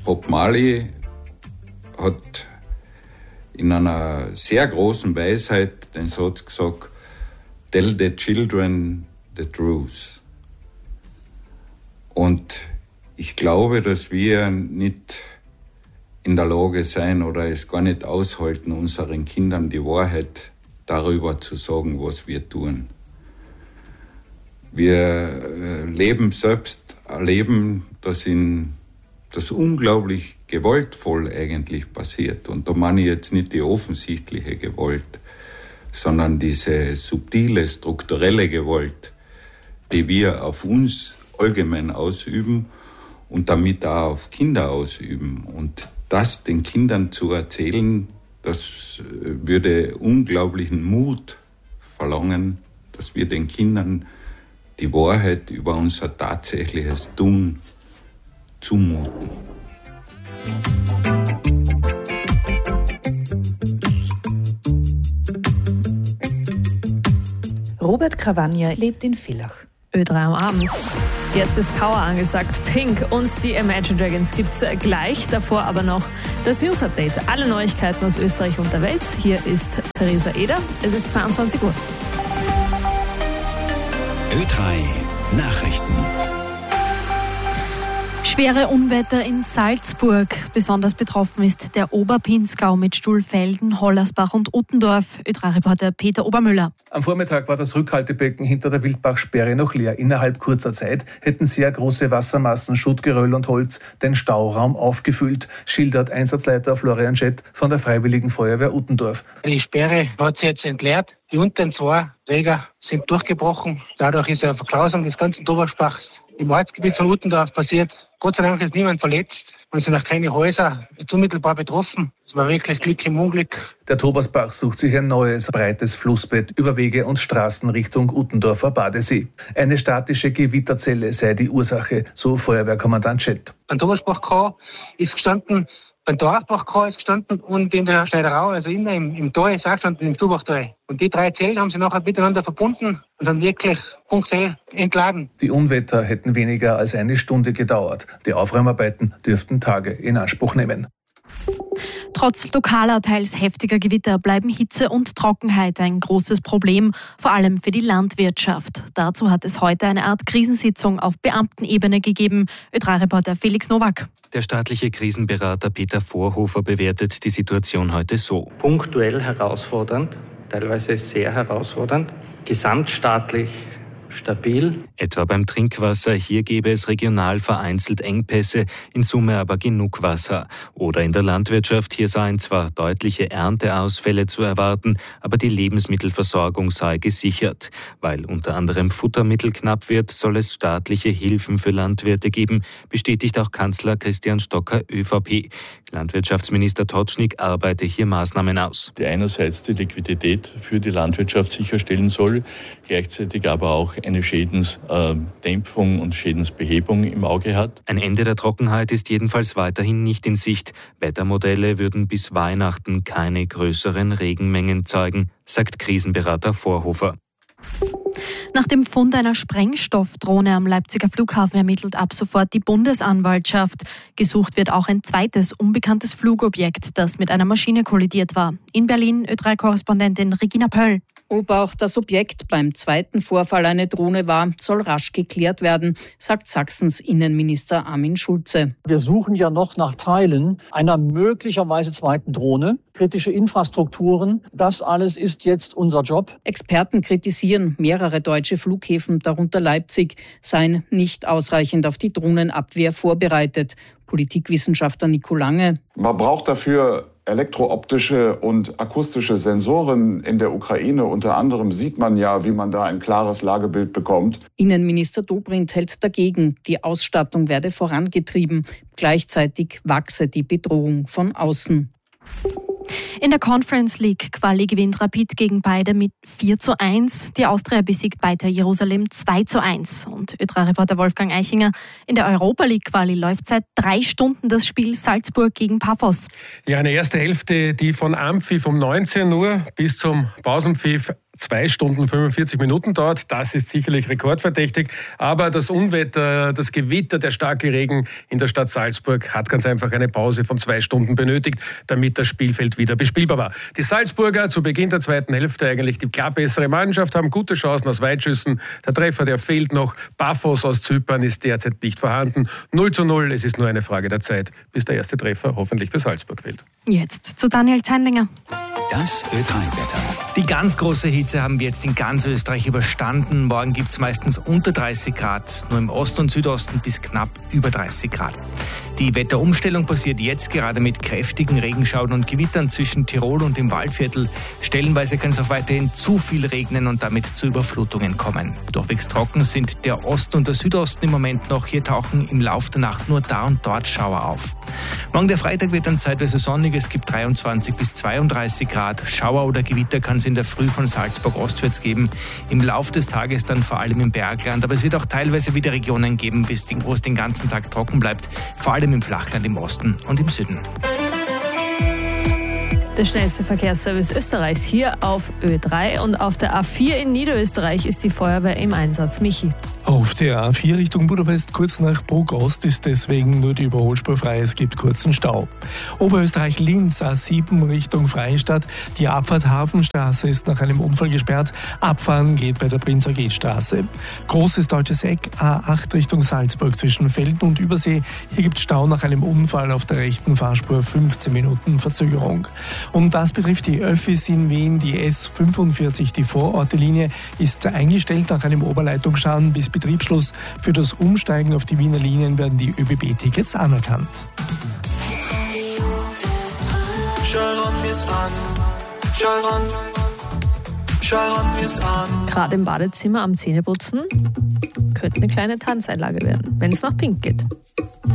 Bob Marley hat in einer sehr großen Weisheit den Satz gesagt: Tell the children the truth. Und ich glaube, dass wir nicht in der Lage sein oder es gar nicht aushalten, unseren Kindern die Wahrheit darüber zu sagen, was wir tun. Wir leben selbst ein Leben, das unglaublich gewaltvoll eigentlich passiert. Und da meine ich jetzt nicht die offensichtliche Gewalt, sondern diese subtile, strukturelle Gewalt, die wir auf uns allgemein ausüben und damit auch auf Kinder ausüben. Und das den Kindern zu erzählen, das würde unglaublichen Mut verlangen, dass wir den Kindern die Wahrheit über unser tatsächliches Tun zumuten. Robert Cravagna lebt in Villach. Ö3 am Abend. Jetzt ist Power angesagt. Pink und die Imagine Dragons gibt's gleich. Davor aber noch das News Update. Alle Neuigkeiten aus Österreich und der Welt. Hier ist Theresa Eder. Es ist 22 Uhr. Ö3 Nachrichten. Schwere Unwetter in Salzburg. Besonders betroffen ist der Oberpinzgau mit Stuhlfelden, Hollersbach und Uttendorf. Ö3-Reporter Peter Obermüller. Am Vormittag war das Rückhaltebecken hinter der Wildbachsperre noch leer. Innerhalb kurzer Zeit hätten sehr große Wassermassen, Schutt, Geröll und Holz den Stauraum aufgefüllt, schildert Einsatzleiter Florian Schett von der Freiwilligen Feuerwehr Uttendorf. Die Sperre hat sich jetzt entleert. Die unteren zwei Träger sind durchgebrochen. Dadurch ist eine Verklausung des ganzen Oberspachs im Ortsgebiet von Uttendorf passiert. Gott sei Dank ist niemand verletzt. Und es sind auch keine Häuser unmittelbar betroffen. Das war wirklich das Glück im Unglück. Der Tobersbach sucht sich ein neues, breites Flussbett über Wege und Straßen Richtung Uttendorfer Badesee. Eine statische Gewitterzelle sei die Ursache, so Feuerwehrkommandant Schett. Beim Tobersbach ist gestanden, beim Dorfbach ist gestanden und in der Schneiderau, also immer im Tal ist auch gestanden, im Zubachtal. Und die drei Zellen haben sie nachher miteinander verbunden und haben wirklich punktuell entladen. Die Unwetter hätten weniger als eine Stunde gedauert. Die Aufräumarbeiten dürften Tage in Anspruch nehmen. Trotz lokaler, teils heftiger Gewitter bleiben Hitze und Trockenheit ein großes Problem, vor allem für die Landwirtschaft. Dazu hat es heute eine Art Krisensitzung auf Beamtenebene gegeben. Ö3-Reporter Felix Nowak. Der staatliche Krisenberater Peter Vorhofer bewertet die Situation heute so: punktuell herausfordernd, teilweise sehr herausfordernd, gesamtstaatlich stabil. Etwa beim Trinkwasser, hier gäbe es regional vereinzelt Engpässe, in Summe aber genug Wasser. Oder in der Landwirtschaft, hier seien zwar deutliche Ernteausfälle zu erwarten, aber die Lebensmittelversorgung sei gesichert. Weil unter anderem Futtermittel knapp wird, soll es staatliche Hilfen für Landwirte geben, bestätigt auch Kanzler Christian Stocker, ÖVP. Landwirtschaftsminister Totschnig arbeite hier Maßnahmen aus. Die einerseits die Liquidität für die Landwirtschaft sicherstellen soll, gleichzeitig aber auch eine Schädensdämpfung und Schädensbehebung im Auge hat. Ein Ende der Trockenheit ist jedenfalls weiterhin nicht in Sicht. Wettermodelle würden bis Weihnachten keine größeren Regenmengen zeigen, sagt Krisenberater Vorhofer. Nach dem Fund einer Sprengstoffdrohne am Leipziger Flughafen ermittelt ab sofort die Bundesanwaltschaft. Gesucht wird auch ein zweites unbekanntes Flugobjekt, das mit einer Maschine kollidiert war. In Berlin Ö3-Korrespondentin Regina Pöll. Ob auch das Objekt beim zweiten Vorfall eine Drohne war, soll rasch geklärt werden, sagt Sachsens Innenminister Armin Schulze. Wir suchen ja noch nach Teilen einer möglicherweise zweiten Drohne, kritische Infrastrukturen. Das alles ist jetzt unser Job. Experten kritisieren, mehrere deutsche Flughäfen, darunter Leipzig, seien nicht ausreichend auf die Drohnenabwehr vorbereitet. Politikwissenschaftler Nico Lange. Man braucht dafür elektrooptische und akustische Sensoren in der Ukraine. Unter anderem sieht man ja, wie man da ein klares Lagebild bekommt. Innenminister Dobrindt hält dagegen, die Ausstattung werde vorangetrieben. Gleichzeitig wachse die Bedrohung von außen. In der Conference League Quali gewinnt Rapid gegen beide mit 4:1. Die Austria besiegt Beitar Jerusalem 2:1. Und Ö3-Reporter Wolfgang Eichinger: In der Europa League Quali läuft seit 3 Stunden das Spiel Salzburg gegen Paphos. Ja, eine erste Hälfte, die von Anpfiff um 19 Uhr bis zum Pausenpfiff 2 Stunden 45 Minuten dauert. Das ist sicherlich rekordverdächtig. Aber das Unwetter, das Gewitter, der starke Regen in der Stadt Salzburg hat ganz einfach eine Pause von 2 Stunden benötigt, damit das Spielfeld wieder bespielbar war. Die Salzburger zu Beginn der zweiten Hälfte eigentlich die klar bessere Mannschaft, haben gute Chancen aus Weitschüssen. Der Treffer, der fehlt noch. Paphos aus Zypern ist derzeit nicht vorhanden. 0:0, es ist nur eine Frage der Zeit, bis der erste Treffer hoffentlich für Salzburg fällt. Jetzt zu Daniel Zeinlinger. Das Ö3-Wetter. Die ganz große Hitze haben wir jetzt in ganz Österreich überstanden. Morgen gibt es meistens unter 30 Grad, nur im Osten und Südosten bis knapp über 30 Grad. Die Wetterumstellung passiert jetzt gerade mit kräftigen Regenschauern und Gewittern zwischen Tirol und dem Waldviertel. Stellenweise kann es auch weiterhin zu viel regnen und damit zu Überflutungen kommen. Durchwegs trocken sind der Osten und der Südosten im Moment noch. Hier tauchen im Laufe der Nacht nur da und dort Schauer auf. Morgen der Freitag wird dann zeitweise sonnig. Es gibt 23 bis 32 Grad. Schauer oder Gewitter kann es in der Früh von Salzburg ostwärts geben. Im Laufe des Tages dann vor allem im Bergland. Aber es wird auch teilweise wieder Regionen geben, wo es den ganzen Tag trocken bleibt. Vor allem im Flachland im Osten und im Süden. Der schnellste Verkehrsservice Österreichs hier auf Ö3 und auf der A4 in Niederösterreich ist die Feuerwehr im Einsatz. Michi. Auf der A4 Richtung Budapest kurz nach Bruck-Ost ist deswegen nur die Überholspur frei. Es gibt kurzen Stau. Oberösterreich-Linz A7 Richtung Freistadt. Die Abfahrt Hafenstraße ist nach einem Unfall gesperrt. Abfahren geht bei der Prinz-Eugen-Straße. Großes Deutsches Eck A8 Richtung Salzburg zwischen Velden und Übersee. Hier gibt es Stau nach einem Unfall auf der rechten Fahrspur. 15 Minuten Verzögerung. Und das betrifft die Öffis in Wien. Die S45, die Vorortelinie, ist eingestellt nach einem Oberleitungsschaden. Bis Betriebsschluss für das Umsteigen auf die Wiener Linien werden die ÖBB-Tickets anerkannt. Gerade im Badezimmer am Zähneputzen könnte eine kleine Tanzeinlage werden, wenn es nach Pink geht.